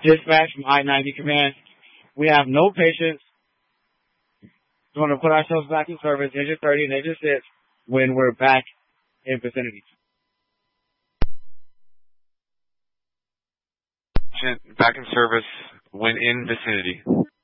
Dispatch from I-90 Command. We have no patients. We want to put ourselves back in service, engine 30 and engine 6, when we're back in vicinity. Back in service when in vicinity.